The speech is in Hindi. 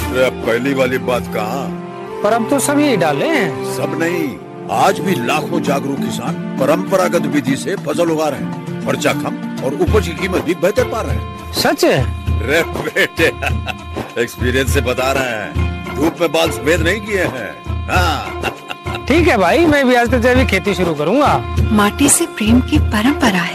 अरे पहली वाली बात कहाँ, पर अब तो सभी डाले हैं। सब नहीं, आज भी लाखों जागरूक किसान परंपरागत विधि से फसल उगा रहे हैं। खर्चा कम और उपज की कीमत भी बेहतर पा रहे हैं। सच है? रे बेटे एक्सपीरियंस से बता रहे हैं, धूप में बाल सफेद नहीं किए हैं। हाँ ठीक है भाई, मैं भी आज से जैविक खेती शुरू करूंगा। माटी से प्रेम की परंपरा है।